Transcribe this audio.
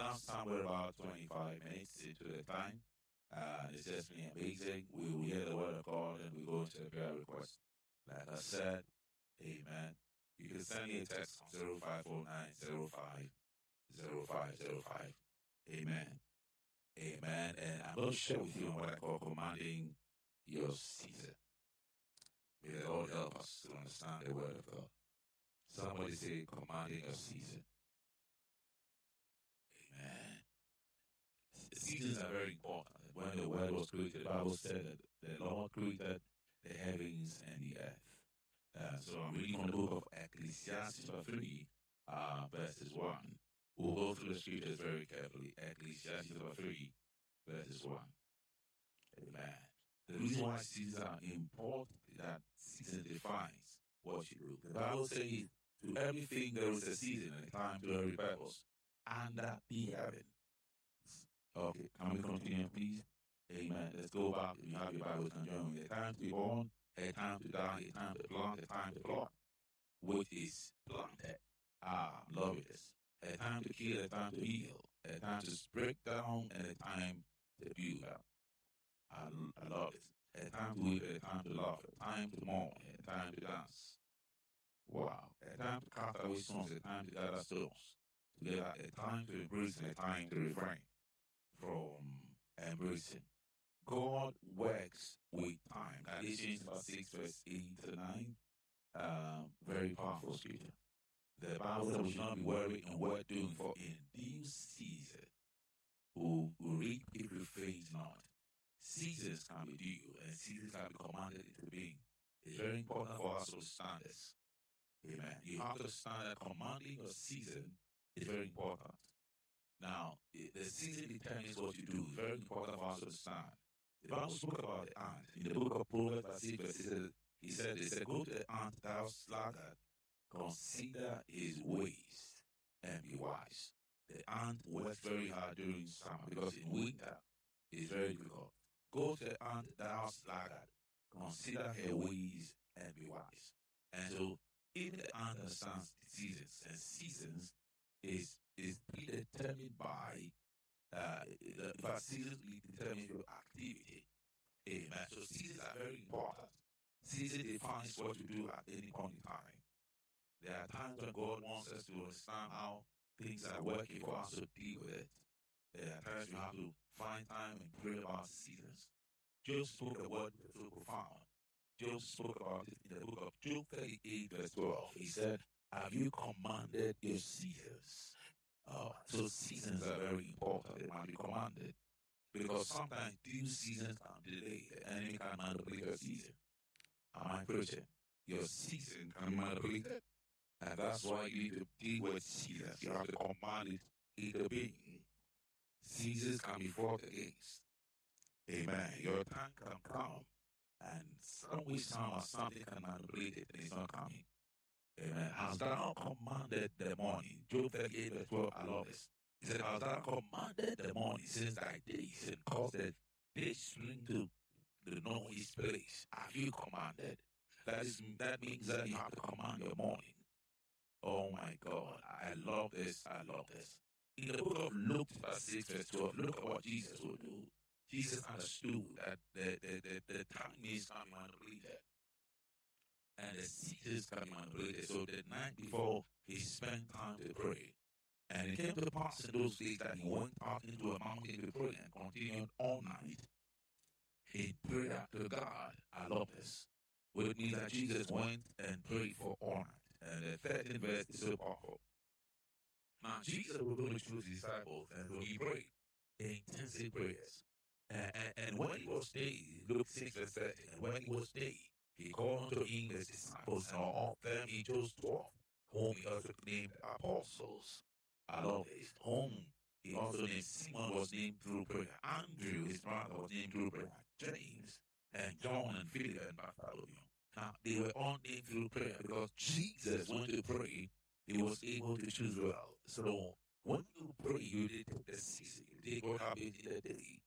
now somewhere about 25 minutes into the time. It's just been amazing. We will hear the word of God and we go into the prayer request. Like I said, amen. You can send me a text on 0549050505. Amen. Amen. And I'm going to share with you on what I call commanding your season. May the Lord help us to understand the word of God. Somebody say commanding your season. Amen. Seasons are very important. When the world was created, the Bible said that the Lord created the heavens and the earth. So I'm reading from the book of Ecclesiastes 3, verses 1. We'll go through the scriptures very carefully. Ecclesiastes 3, verses 1. Amen. The reason why seasons are important is that season defines what you do. The Bible says, to everything there is a season and a time to every purpose under the heaven. Okay, can we continue, please? Amen. Let's go back. If you have your Bible, can join me. A time to be born, a time to die, a time to plant, a time to plot, which is planted. Love this. A time to kill, a time to heal, a time to break down, and a time to build up. I love this. A time to weep, a time to laugh, a time to mourn, a time to dance. Wow. A time to cast away stones, a time to gather stones together, a time to embrace, and a time to refrain from embracing. God works with time. Galatians 6, verse 8 to 9. Very powerful scripture. The Bible says we should not be worried in what doing, for in due season we will reap if we faint not. Seasons can be due and seasons can be commanded into being. It's very important for us to understand this. Amen. You have to understand that commanding your season is very important. Now, the season determines what you do. It's very important for us to understand. The Bible spoke about the ant. In the book of Proverbs, he said, go to the ant, thou sluggard, consider his ways and be wise. The ant works very hard during summer because in winter it's very difficult. Go to the ant, thou sluggard, consider her ways and be wise. And so, even the ant understands seasons, and seasons is predetermined by seasons determine your activity. Amen. So seasons are very important. Season defines what you do at any point in time. There are times when God wants us to understand how things are working for us to deal with it. There are times you have to find time and pray about seasons. Job spoke a word so profound. Job spoke about it in the book of Job 38, verse 12. He said, have you commanded your seasons? So seasons are very important. They might be commanded. Because sometimes due seasons can delay. The enemy can manipulate your season. Am I preaching? Your season can be manipulated. And that's why you need to deal with seasons. You have to command it into being. Seasons can be fought against. Amen. Your time can come. And some way, somehow, something can manipulate it and it's not coming. Amen. Has thou commanded the morning? Job 38, verse 12. I love this. He said, has thou commanded the morning since thy days and caused the day spring to know his place? Have you commanded? That means that you have to command your morning. Oh my God. I love this. I love this. In the book of Luke 6, verse 12, look at what Jesus will do. Jesus understood that the time is coming manipulated. And the seasons can be manipulated. So the night before, he spent time to pray. And it came to pass in those days that he went out into a mountain to pray and continued all night in prayer to God. I love this. Which means that Jesus went and prayed for all night. And the 13th verse is so powerful. Now, Jesus was going to choose his disciples, and so he prayed intensive prayers. And when he was day, Luke 6 verse 30, and when he was day, he called unto him his disciples, and of them he chose 12, whom he also named apostles. I love this. Whom he also named Simon was named through prayer. Andrew, his brother, was named through prayer. James, and John, and Philip, and Bartholomew. Now, they were all named through prayer because Jesus went to pray. He was able to choose well. So, when you pray, you take the season. You take what happens in the day.